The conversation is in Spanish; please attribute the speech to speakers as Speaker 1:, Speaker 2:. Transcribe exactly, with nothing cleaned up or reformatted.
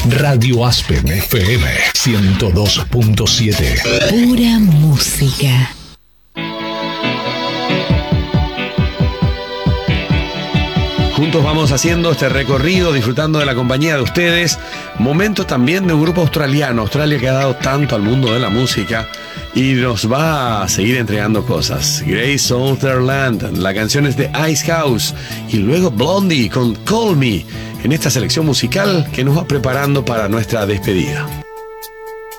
Speaker 1: Radio Aspen F M ciento dos punto siete.
Speaker 2: Pura música.
Speaker 3: Juntos vamos haciendo este recorrido, disfrutando de la compañía de ustedes. Momentos también de un grupo australiano, Australia, que ha dado tanto al mundo de la música y nos va a seguir entregando cosas. Grey Sutherland, la canción es de Icehouse, y luego Blondie con Call Me, en esta selección musical que nos va preparando para nuestra despedida.